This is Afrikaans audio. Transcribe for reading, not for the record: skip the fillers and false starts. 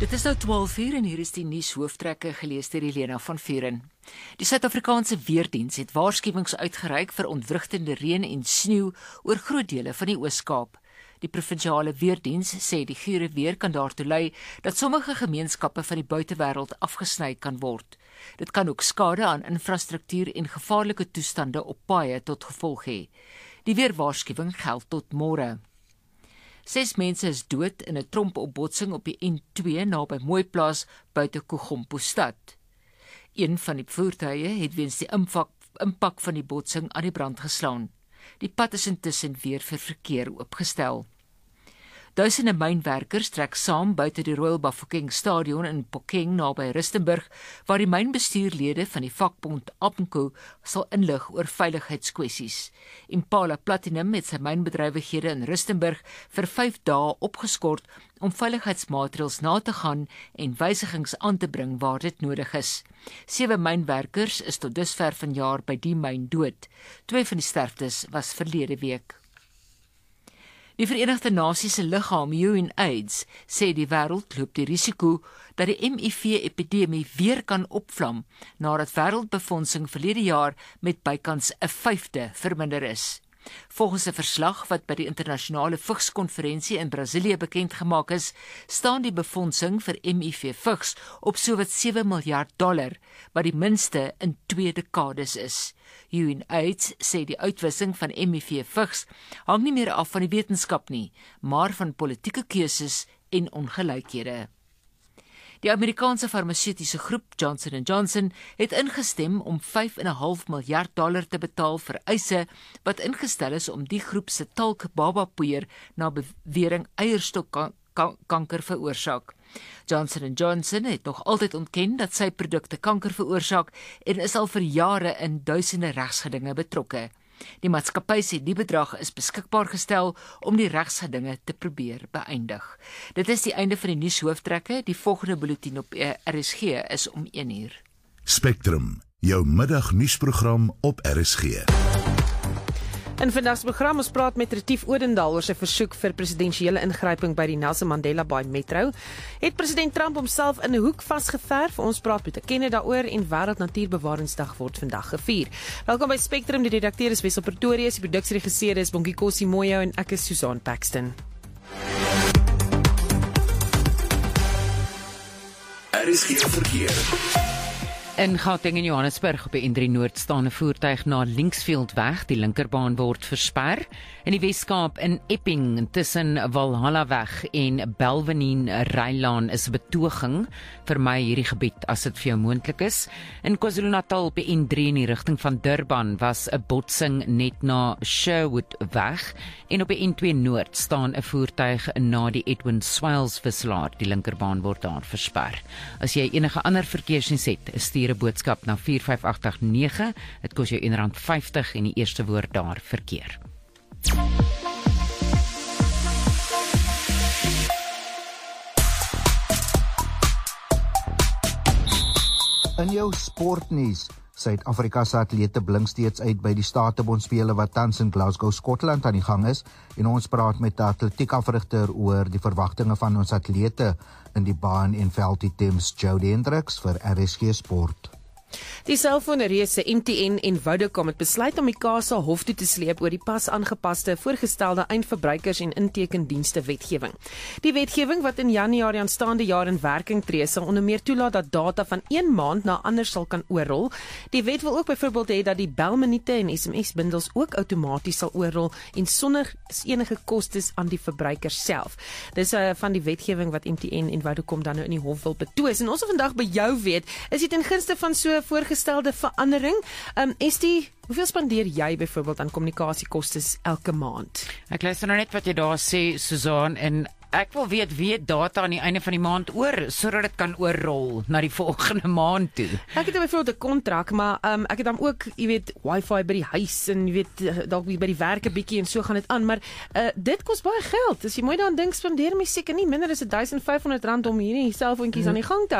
Dit is nou 12:00 en hier is die nuushooftrekke gelees deur Helena van Vuren. Die Suid-Afrikaanse Weerdiens het waarskuwings uitgereik vir ontwrigtende reën en sneeu oor groot dele van die Oos-Kaap. Die provinsiale weerdiens sê die gure weer kan daartoe lei dat sommige gemeenskappe van die buitewêreld afgesny kan word. Dit kan ook skade aan infrastruktuur en gevaarlike toestande op paaie tot gevolg hê. Die weerwaarskuwing geld tot môre. 6 mense is dood in 'n trompopbotsing op die N2 naby Mooiplaas buite Kugompo stad. Een van die voertuie het weens die impak van die botsing aan die brand geslaan. Die pad is intussen weer vir verkeer oopgestel. Duisende mynwerkers trek saam buite die Royal Bafokeng Stadion in Phokeng naby Rustenburg, waar die mynbestuurlede van die vakbond APNCO sal inlig oor veiligheidskwessies. Impala Platinum het sy mynbedrywighede in Rustenburg vir 5 dae opgeskort om veiligheidsmaatreëls na te gaan en wysigings aan te bring waar dit nodig is. 7 mynwerkers is tot dusver vanjaar by die myn dood. 2 van die sterftes was verlede week. Die Verenigde Nasies se liggaam UNAIDS sê die wêreld loop die risiko dat die HIV-epidemie weer kan opvlam nadat wêreldbefondsing verlede jaar met bykans 1/5 verminder is. Volgens 'n verslag wat by die internasionale vigskonferensie in Brasilië bekend gemaak is, staan die befondsing vir HIV-vigs op sowat $7 miljard, wat die minste in 2 dekades is. UNAIDS sê die uitwissing van HIV-vigs hang nie meer af van die wetenskap nie, maar van politieke keuses en ongelykhede. Die Amerikaanse farmaseutiese groep Johnson & Johnson het ingestem om $5,5 miljard te betaal vir eise wat ingestel is om die groep se talk-babapoeier na bewering eierstokkanker veroorsaak. Johnson & Johnson het nog altyd ontken dat sy produkte kanker veroorsaak en is al vir jare in duisende regsgedinge betrokke. Die maatskappy sê die bedrag is beskikbaar gestel om die regsgedinge te probeer beëindig. Dit is die einde van die nuushooftrekke. Die volgende bulletin op RSG is om 1:00. Spectrum, jou middagnuusprogram op RSG. In vandag se program ons praat met Retief Odendaal oor sy versoek vir presidensiële ingryping by die Nelson Mandela Bay Metro. Het president Trump homself in 'n hoek vasgeverf? Ons praat met 'n kenner daaroor en Wêreld Natuurbewaringsdag word vandag gevier. Welkom by Spectrum, die redakteur is Wessel Pretorius, die produksieregisseur is Bongie Kossie Moyo en ek is Susan Paxton. RSG verkeer. In Gauteng en Johannesburg op die N3 Noord staan 'n voertuig na Linksfieldweg. Die linkerbaan word versper. In die Weskaap in Epping tussen Valhallaweg en Belwenien Rylaan is betoging. Vermy hierdie gebied as dit vir jou moontlik is. In KwaZulu-Natal op die N3 in die rigting van Durban was 'n botsing net na Sherwoodweg. En op die N2 Noord staan 'n voertuig na die Edwin Swales wisselaar. Die linkerbaan word daar versper. As jy enige ander verkeersnuus het, stuur 'n boodskap na 45889. Dit kos jou R1.50 en die eerste woord daar verkeer. In jou sportnuus, Suid-Afrika se atlete blink steeds uit by die Statebondspele wat tans in Glasgow, Skotland aan die gang is, en ons praat met 'n atletiekafrigter oor die verwagtinge van ons atlete in die baan en velditems. Jody Hendricks vir RSG Sport. Die selfoonreuse MTN en Vodacom het besluit om die KASA hof toe te sleep oor die pas aangepaste voorgestelde eindverbruikers- en intekendienste wetgewing. Die wetgewing wat in Januarie aanstaande jaar in werking tree, sal onder meer toelaat dat data van 1 maand na ander sal kan oorrol. Die wet wil ook byvoorbeeld hê dat die belminute en SMS-bundels ook outomaties sal oorrol en sonder enige kostes aan die verbruiker self. Dis van die wetgewing wat MTN en Vodacom dan nou in die hof wil betwis. En ons wil vandag by jou weet, is dit ten gunste van so voorgestelde verandering? Hoeveel spandeer jy byvoorbeeld aan kommunikasiekostes elke maand? Ek luister nou net wat jy daar sê, Susan, en ek wil weet wie het data aan die einde van die maand oor, sodat dit kan oorrol na die volgende maand toe. Ek het byvoorbeeld 'n kontrak, maar ek het dan ook, jy weet, wifi by die huis en jy weet, dalk by die werk 'n bietjie en so gaan dit aan, maar dit kos baie geld. As jy mooi daaraan dink, spandeer my seker nie minder as R1,500 om hierdie selfoontjies aan die gang te